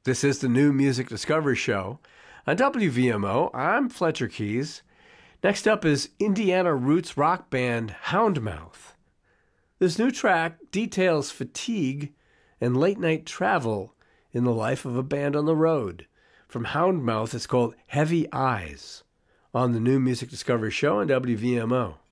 This is the New Music Discovery Show. On WVMO, I'm Fletcher Keys. Next up is Indiana roots rock band Houndmouth. This new track details fatigue and late-night travel in the life of a band on the road. From Houndmouth, it's called Heavy Eyes on the New Music Discovery Show on WVMO.